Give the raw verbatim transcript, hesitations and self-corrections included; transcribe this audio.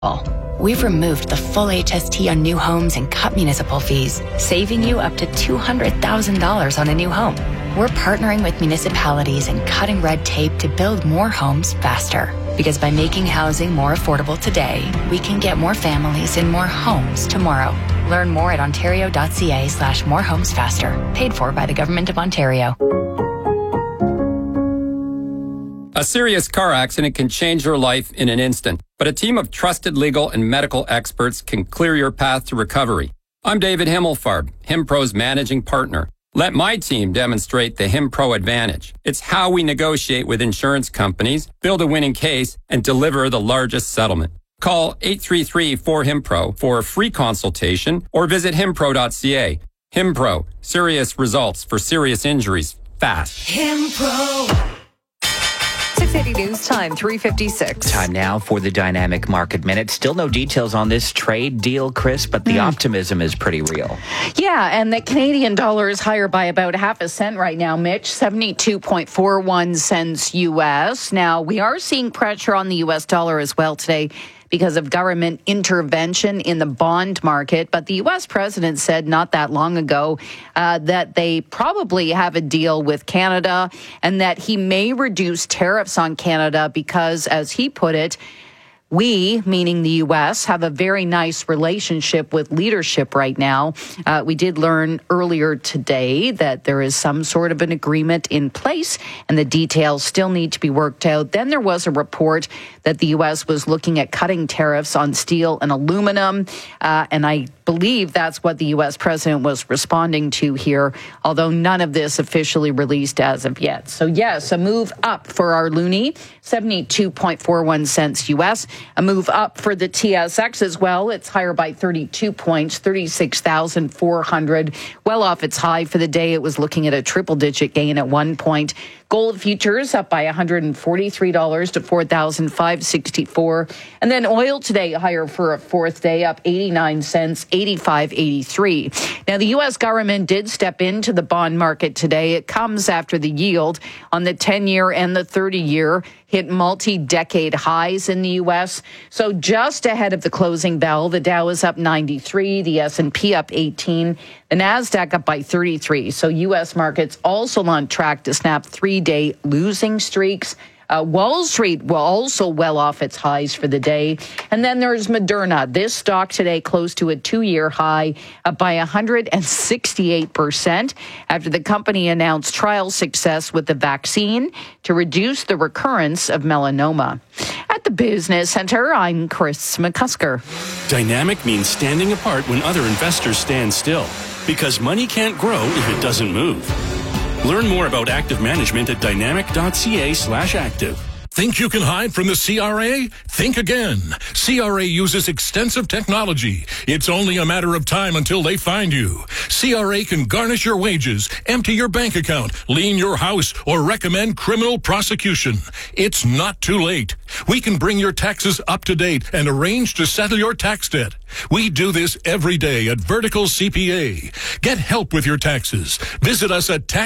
We've removed the full H S T on new homes and cut municipal fees, saving you up to two hundred thousand dollars on a new home. We're partnering with municipalities and cutting red tape to build more homes faster. Because by making housing more affordable today, we can get more families in more homes tomorrow. Learn more at ontario.ca slash more homes faster. Paid for by the Government of Ontario. A serious car accident can change your life in an instant, but a team of trusted legal and medical experts can clear your path to recovery. I'm David Himmelfarb, HimPro's managing partner. Let my team demonstrate the HimPro advantage. It's how we negotiate with insurance companies, build a winning case, and deliver the largest settlement. Call eight three three, four, HIMPRO for a free consultation or visit himpro dot c a. HimPro, serious results for serious injuries, fast. HimPro. six eighty News Time, three fifty-six. Time now for the Dynamic Market Minute. Still no details on this trade deal, Chris, but the mm. optimism is pretty real. Yeah, and the Canadian dollar is higher by about half a cent right now, Mitch, seventy-two point four one cents U S. Now, we are seeing pressure on the U S dollar as well today because of government intervention in the bond market. But the U S president said not that long ago uh, that they probably have a deal with Canada and that he may reduce tariffs on Canada because, as he put it, we, meaning the U S, have a very nice relationship with leadership right now. Uh, we did learn earlier today that there is some sort of an agreement in place and the details still need to be worked out. Then there was a report that the U S was looking at cutting tariffs on steel and aluminum. Uh, and I believe that's what the U S president was responding to here, although none of this officially released as of yet. So yes, a move up for our loonie, seventy-two point four one cents U S. A move up for the T S X as well. It's higher by thirty-two points, thirty-six thousand four hundred. Well off its high for the day. It was looking at a triple-digit gain at one point. Gold futures up by one hundred forty-three dollars to four thousand five hundred sixty-four dollars. And then oil today higher for a fourth day, up eighty-nine cents, eighty-five eighty-three. Now, the U S government did step into the bond market today. It comes after the yield on the ten-year and the thirty-year hit multi-decade highs in the U S. So just ahead of the closing bell, the Dow is up ninety-three, the S and P up eighteen, the NASDAQ up by thirty-three. So U S markets also on track to snap three-day losing streaks. Uh, Wall Street will also well off its highs for the day. And then there's Moderna. This stock today close to a two-year high, up by one hundred sixty-eight percent after the company announced trial success with the vaccine to reduce the recurrence of melanoma. At the Business Center, I'm Chris McCusker. Dynamic means standing apart when other investors stand still, because money can't grow if it doesn't move. Learn more about active management at dynamic.ca slash active. Think you can hide from the C R A? Think again. C R A uses extensive technology. It's only a matter of time until they find you. C R A can garnish your wages, empty your bank account, lien your house, or recommend criminal prosecution. It's not too late. We can bring your taxes up to date and arrange to settle your tax debt. We do this every day at Vertical C P A. Get help with your taxes. Visit us at tax